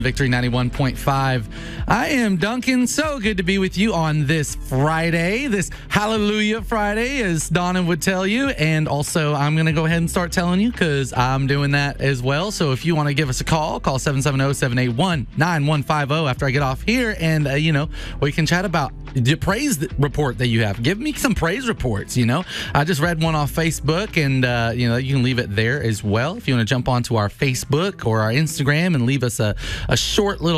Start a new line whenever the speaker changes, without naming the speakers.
Victory 91.5. I am Duncan. So good to be with you on this Friday, this Hallelujah Friday, as Donna would tell you. And also, I'm going to go ahead and start telling you because I'm doing that as well. So if you want to give us a call 770-781-9150 after I get off here. And, we can chat about the praise report that you have. Give me some praise reports, I just read one off Facebook and, you can leave it there as well. If you want to jump onto our Facebook or our Instagram and leave us a short little